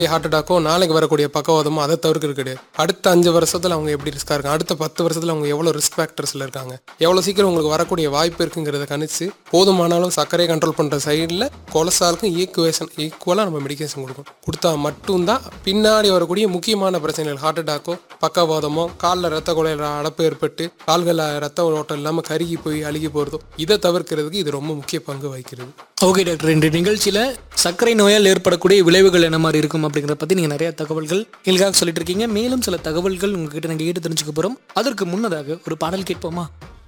Heart அட்டாக்கோ நாளைக்கு வரக்கூடிய பக்கவாதமோ அதை தவிர்க்கிறது கிடையாது. அடுத்த 5 வருஷத்துல அவங்க எப்படி ரிஸ்கா இருக்காங்க, அடுத்த 10 வருஷத்துல அவங்க எவ்வளவு ரிஸ்க் ஃபேக்டர்ஸ்ல இருக்காங்க, எவ்வளவு சீக்கிரம் உங்களுக்கு வரக்கூடிய வாய்ப்பு இருக்குங்கிறத கணிச்சு போதுமானாலும் சர்க்கரையை கண்ட்ரோல் பண்ற சைடில் கொலஸ்ட்ராலுக்கும் ஈக்குவலா நம்ம மெடிகேஷன் கொடுத்தா மட்டும்தான் பின்னாடி வரக்கூடிய முக்கியமான பிரச்சனைகள் ஹார்ட் அட்டாக்கோ பக்கவாதமோ காலில் ரத்த குழாயில் அடைப்பு ஏற்பட்டு கால்களில் ரத்த ஓட்டம் இல்லாமல் கருகி போய் அழுகி போகிறதோ இதை தவிர்க்கிறதுக்கு இது ரொம்ப முக்கிய பங்கு வகிக்கிறது. ஓகே டாக்டர், இன்றைய நிகழ்ச்சியில் சர்க்கரை நோயால் ஏற்படக்கூடிய விளைவுகள் என்ன மாதிரி இருக்கும் அப்படிங்கிறத பற்றி நீங்கள் நிறைய தகவல்கள் எங்களுக்காக சொல்லிட்டு இருக்கீங்க. மேலும் சில தகவல்கள் உங்ககிட்ட நாங்கள் கேட்டு தெரிஞ்சுக்க போகிறோம். அதற்கு முன்னதாக ஒரு பாடல் கேட்போமா?